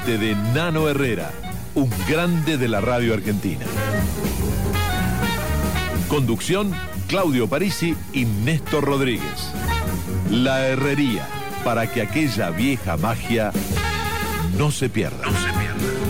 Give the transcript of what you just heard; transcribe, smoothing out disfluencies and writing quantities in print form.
parte de Nano Herrera, un grande de la radio argentina. Conducción, Claudio Parisi y Néstor Rodríguez. La Herrería, para que aquella vieja magia no se pierda.